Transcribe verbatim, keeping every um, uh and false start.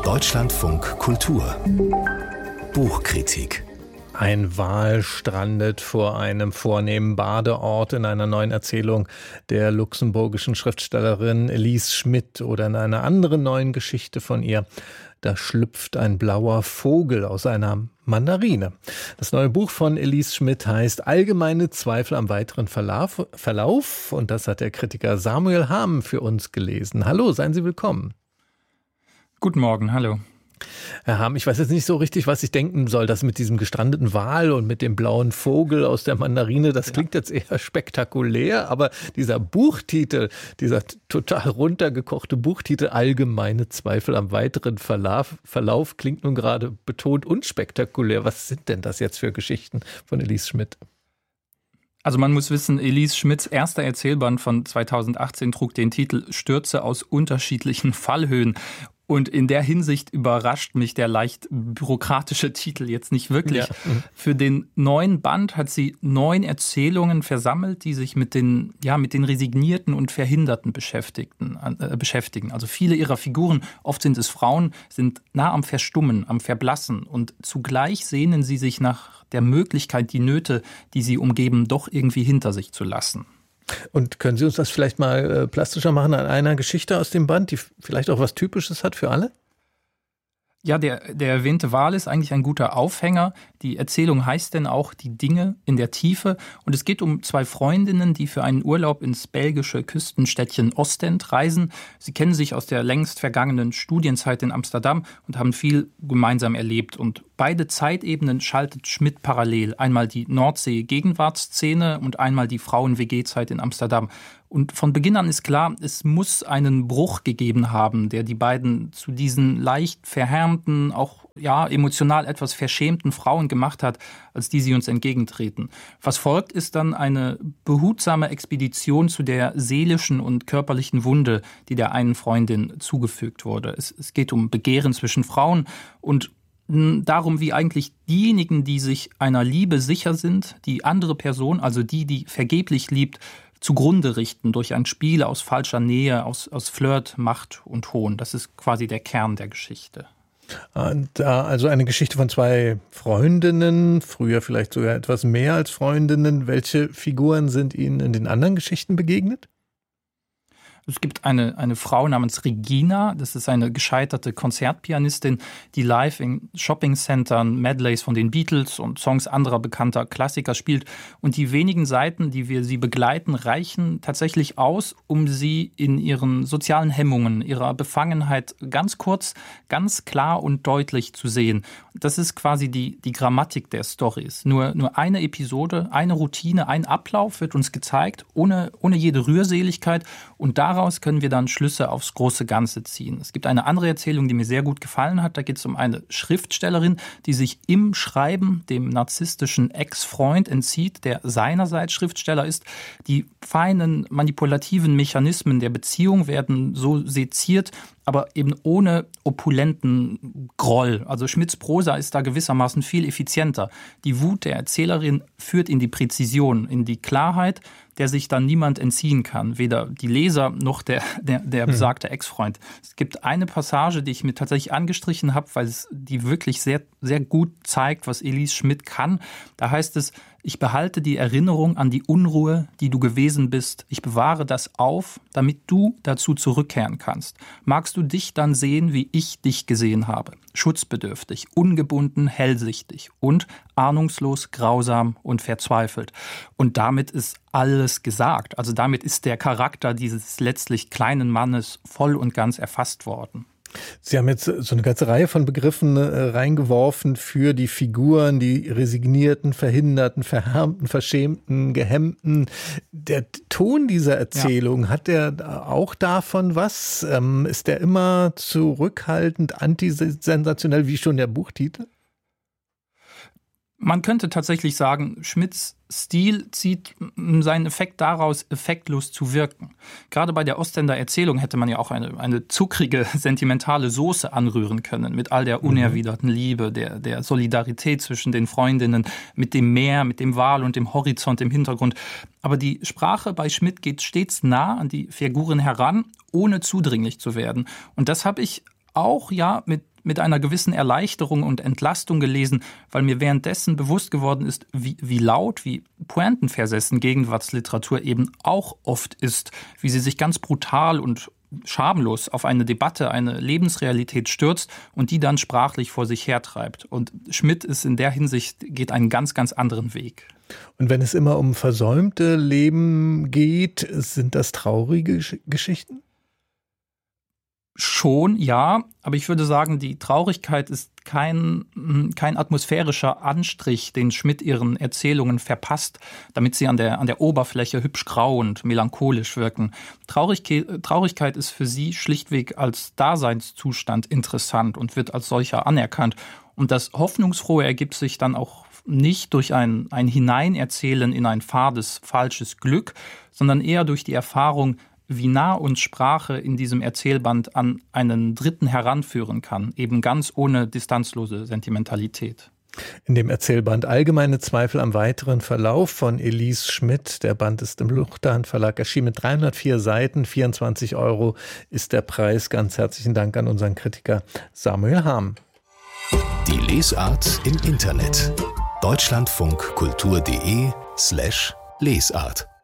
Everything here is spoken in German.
Deutschlandfunk Kultur Buchkritik. Ein Wal strandet vor einem vornehmen Badeort in einer neuen Erzählung der luxemburgischen Schriftstellerin Elise Schmidt oder in einer anderen neuen Geschichte von ihr. Da schlüpft ein blauer Vogel aus einer Mandarine. Das neue Buch von Elise Schmidt heißt Allgemeine Zweifel am weiteren Verlauf, Verlauf und das hat der Kritiker Samuel Hamm für uns gelesen. Hallo, seien Sie willkommen. Guten Morgen, hallo. Herr Hamm, ich weiß jetzt nicht so richtig, was ich denken soll. Das mit diesem gestrandeten Wal und mit dem blauen Vogel aus der Mandarine, das klingt jetzt eher spektakulär, aber dieser Buchtitel, dieser total runtergekochte Buchtitel Allgemeine Zweifel am weiteren Verlauf, Verlauf klingt nun gerade betont unspektakulär. Was sind denn das jetzt für Geschichten von Elise Schmidt? Also man muss wissen, Elise Schmidts erster Erzählband von zweitausendachtzehn trug den Titel Stürze aus unterschiedlichen Fallhöhen. Und in der Hinsicht überrascht mich der leicht bürokratische Titel jetzt nicht wirklich. Ja. Für den neuen Band hat sie neun Erzählungen versammelt, die sich mit den, ja, mit den Resignierten und Verhinderten Beschäftigten, äh, beschäftigen. Also viele ihrer Figuren, oft sind es Frauen, sind nah am Verstummen, am Verblassen. Und zugleich sehnen sie sich nach der Möglichkeit, die Nöte, die sie umgeben, doch irgendwie hinter sich zu lassen. Und können Sie uns das vielleicht mal äh, plastischer machen an einer Geschichte aus dem Band, die vielleicht auch was Typisches hat für alle? Ja, der, der erwähnte Wal ist eigentlich ein guter Aufhänger. Die Erzählung heißt denn auch Die Dinge in der Tiefe. Und es geht um zwei Freundinnen, die für einen Urlaub ins belgische Küstenstädtchen Ostend reisen. Sie kennen sich aus der längst vergangenen Studienzeit in Amsterdam und haben viel gemeinsam erlebt. Und beide Zeitebenen schaltet Schmidt parallel. Einmal die Nordsee-Gegenwartsszene und einmal die Frauen-W G-Zeit in Amsterdam. Und von Beginn an ist klar, es muss einen Bruch gegeben haben, der die beiden zu diesen leicht verhärmten, auch ja emotional etwas verschämten Frauen gemacht hat, als die sie uns entgegentreten. Was folgt, ist dann eine behutsame Expedition zu der seelischen und körperlichen Wunde, die der einen Freundin zugefügt wurde. Es, es geht um Begehren zwischen Frauen und darum, wie eigentlich diejenigen, die sich einer Liebe sicher sind, die andere Person, also die, die vergeblich liebt, zugrunde richten durch ein Spiel aus falscher Nähe, aus, aus Flirt, Macht und Hohn. Das ist quasi der Kern der Geschichte. Also eine Geschichte von zwei Freundinnen, früher vielleicht sogar etwas mehr als Freundinnen. Welche Figuren sind Ihnen in den anderen Geschichten begegnet? Es gibt eine, eine Frau namens Regina, das ist eine gescheiterte Konzertpianistin, die live in Shoppingcentern Medleys von den Beatles und Songs anderer bekannter Klassiker spielt. Und die wenigen Seiten, die wir sie begleiten, reichen tatsächlich aus, um sie in ihren sozialen Hemmungen, ihrer Befangenheit ganz kurz, ganz klar und deutlich zu sehen. Das ist quasi die, die Grammatik der Storys. Nur, nur eine Episode, eine Routine, ein Ablauf wird uns gezeigt, ohne, ohne jede Rührseligkeit. Und daraus Daraus können wir dann Schlüsse aufs große Ganze ziehen. Es gibt eine andere Erzählung, die mir sehr gut gefallen hat. Da geht es um eine Schriftstellerin, die sich im Schreiben dem narzisstischen Ex-Freund entzieht, der seinerseits Schriftsteller ist. Die feinen manipulativen Mechanismen der Beziehung werden so seziert, aber eben ohne opulenten Groll. Also Schmidts Prosa ist da gewissermaßen viel effizienter. Die Wut der Erzählerin führt in die Präzision, in die Klarheit, der sich dann niemand entziehen kann. Weder die Leser noch der, der, der besagte Ex-Freund. Es gibt eine Passage, die ich mir tatsächlich angestrichen habe, weil es die wirklich sehr, sehr gut zeigt, was Elise Schmidt kann. Da heißt es: Ich behalte die Erinnerung an die Unruhe, die du gewesen bist. Ich bewahre das auf, damit du dazu zurückkehren kannst. Magst du dich dann sehen, wie ich dich gesehen habe? Schutzbedürftig, ungebunden, hellsichtig und ahnungslos, grausam und verzweifelt. Und damit ist alles gesagt. Also damit ist der Charakter dieses letztlich kleinen Mannes voll und ganz erfasst worden. Sie haben jetzt so eine ganze Reihe von Begriffen äh, reingeworfen für die Figuren, die resignierten, verhinderten, verhärmten, verschämten, gehemmten. Der Ton dieser Erzählung, ja. Hat der auch davon was? Ähm, ist der immer zurückhaltend, antisensationell, wie schon der Buchtitel? Man könnte tatsächlich sagen, Schmidts Stil zieht seinen Effekt daraus, effektlos zu wirken. Gerade bei der Ostender Erzählung hätte man ja auch eine, eine zuckrige, sentimentale Soße anrühren können, mit all der unerwiderten Liebe, der, der Solidarität zwischen den Freundinnen, mit dem Meer, mit dem Wal und dem Horizont im Hintergrund. Aber die Sprache bei Schmidt geht stets nah an die Figuren heran, ohne zudringlich zu werden. Und das habe ich auch ja mit mit einer gewissen Erleichterung und Entlastung gelesen, weil mir währenddessen bewusst geworden ist, wie, wie laut, wie pointenversessen Gegenwartsliteratur eben auch oft ist, wie sie sich ganz brutal und schamlos auf eine Debatte, eine Lebensrealität stürzt und die dann sprachlich vor sich hertreibt. Und Schmidt ist in der Hinsicht, geht einen ganz, ganz anderen Weg. Und wenn es immer um versäumte Leben geht, sind das traurige Geschichten? Schon, ja, aber ich würde sagen, die Traurigkeit ist kein, kein atmosphärischer Anstrich, den Schmidt ihren Erzählungen verpasst, damit sie an der, an der Oberfläche hübsch grau und melancholisch wirken. Traurigkeit, Traurigkeit ist für sie schlichtweg als Daseinszustand interessant und wird als solcher anerkannt. Und das Hoffnungsfrohe ergibt sich dann auch nicht durch ein, ein Hineinerzählen in ein fades, falsches Glück, sondern eher durch die Erfahrung, wie nah uns Sprache in diesem Erzählband an einen Dritten heranführen kann, eben ganz ohne distanzlose Sentimentalität. In dem Erzählband Allgemeine Zweifel am weiteren Verlauf von Elise Schmidt, der Band ist im Luchterhand Verlag erschienen mit dreihundertvier Seiten, vierundzwanzig Euro ist der Preis. Ganz herzlichen Dank an unseren Kritiker Samuel Harm. Die Lesart im Internet. deutschlandfunkkultur.de slash Lesart